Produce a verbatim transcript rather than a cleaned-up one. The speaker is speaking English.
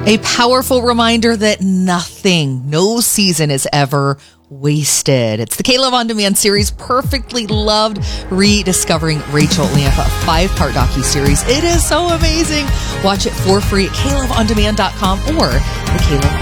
A powerful reminder that nothing, no season is ever wasted. It's the K-Love On Demand series, perfectly loved, rediscovering Rachel Lampa, a five-part docuseries. It is so amazing. Watch it for free at K Love On Demand dot com or the K-Love